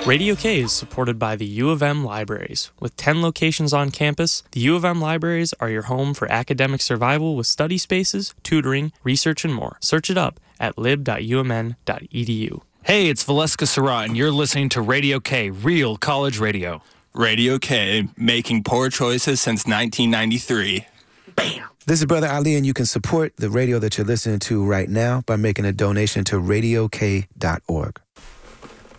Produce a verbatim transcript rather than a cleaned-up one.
Radio K is supported by the U of M Libraries. With ten locations on campus, the U of M Libraries are your home for academic survival with study spaces, tutoring, research, and more. Search it up at lib dot u m n dot e d u. Hey, it's Valeska Sarah, and you're listening to Radio K, real college radio. Radio K, making poor choices since nineteen ninety-three. Bam! This is Brother Ali, and you can support the radio that you're listening to right now by making a donation to radio k dot org.